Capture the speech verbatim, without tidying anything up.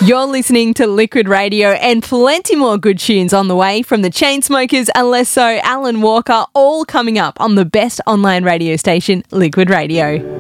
You're listening to Liquid Radio, and plenty more good tunes on the way from the Chainsmokers, Alesso, Alan Walker, all coming up on the best online radio station, Liquid Radio.